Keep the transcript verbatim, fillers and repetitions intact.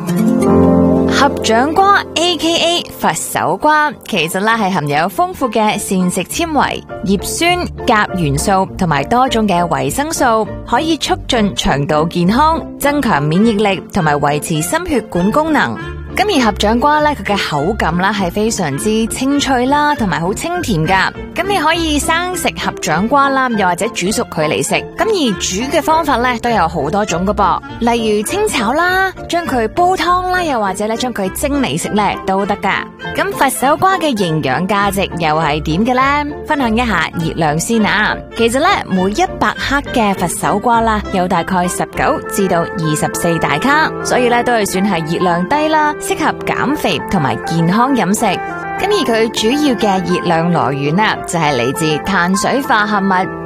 合掌瓜 A K A 佛手瓜，其實咧係含有豐富嘅膳食纖維、葉酸、鉀元素同埋多種嘅維生素，可以促進腸道健康、增強免疫力同埋維持心血管功能。咁而合掌瓜咧，佢嘅口感啦係非常之清脆啦，同埋好清甜噶。咁你可以生食合掌瓜啦，又或者煮熟佢嚟食。咁而煮嘅方法咧都有好多種噶噃，例如清炒啦，將佢煲湯啦，又或者咧將佢蒸嚟食咧都得噶。咁佛手瓜嘅營養價值又係點嘅咧？分享一下熱量先啊。其實咧每一百克嘅佛手瓜啦，有大概十九至到二十四大卡，所以咧都係算係熱量低啦，適合減肥同埋健康飲食。咁而佢主要嘅熱量來源啊，就係嚟自碳水化合物。